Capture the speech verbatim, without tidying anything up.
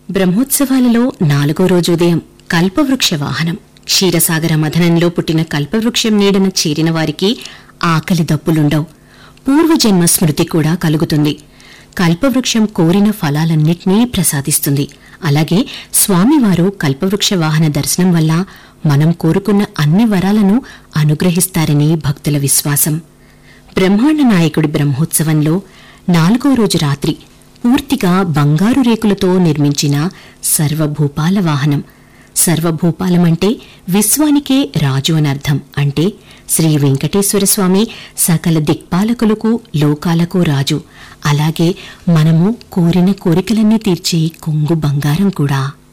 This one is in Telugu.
బ్రహ్మోత్సవాలలో నాలుగో రోజు ఉదయం కల్పవృక్ష వాహనం. క్షీరసాగర మథనంలో పుట్టిన కల్పవృక్షం నీడన చేరిన వారికి ఆకలి దప్పులుండవు. పూర్వజన్మ స్మృతి కూడా కలుగుతుంది. కల్పవృక్షం కోరిన ఫలాలన్నిటినీ ప్రసాదిస్తుంది. అలాగే స్వామివారు కల్పవృక్ష వాహన దర్శనం వల్ల మనం కోరుకున్న అన్ని వరాలను అనుగ్రహిస్తారని భక్తుల విశ్వాసం. బ్రహ్మాండ నాయకుడి బ్రహ్మోత్సవంలో నాలుగో రోజు రాత్రి పూర్తిగా బంగారు రేకులతో నిర్మించిన సర్వభూపాల వాహనం. సర్వభూపాలమంటే విశ్వానికే రాజు అనర్థం. అంటే శ్రీ వెంకటేశ్వర స్వామి సకల దిక్పాలకులకు లోకాలకు రాజు. అలాగే మనము కోరిన కోరికలన్నీ తీర్చే కొంగు బంగారం కూడా.